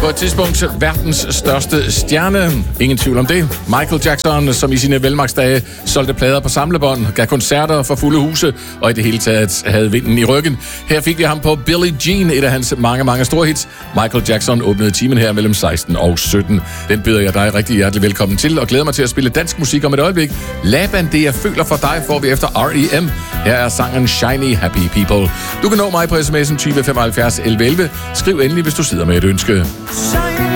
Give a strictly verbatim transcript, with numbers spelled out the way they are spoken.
På et tidspunkt verdens største stjerne. Ingen tvivl om det. Michael Jackson, som i sine velmagtsdage solgte plader på samlebånd, gav koncerter for fulde huse og i det hele taget havde vinden i ryggen. Her fik vi ham på Billie Jean, et af hans mange, mange store hits. Michael Jackson åbnede timen her mellem seksten og sytten. Den byder jeg dig rigtig hjertelig velkommen til og glæder mig til at spille dansk musik om et øjeblik. Laban, det jeg føler for dig, får vi efter R E M. Her er sangen Shiny Happy People. Du kan nå mig på sms'en tyve femoghalvfjerds elleve elleve. Skriv endelig, hvis du sidder med et ønske.